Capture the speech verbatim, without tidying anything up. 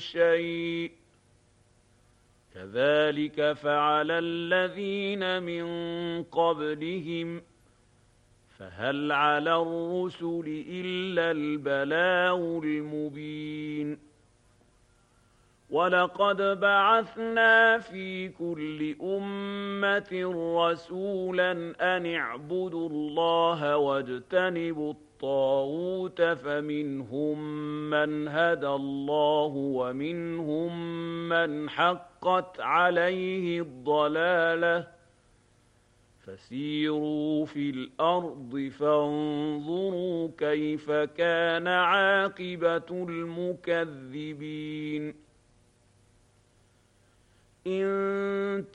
شيء كذلك فعل الذين من قبلهم فهل على الرسل إلا البلاغ المبين ولقد بعثنا في كل أمة رسولا أن اعبدوا الله واجتنبوا الطاغوت فمنهم من هدى الله ومنهم من حقت عليه الضلالة فسيروا في الأرض فانظروا كيف كان عاقبة المكذبين إن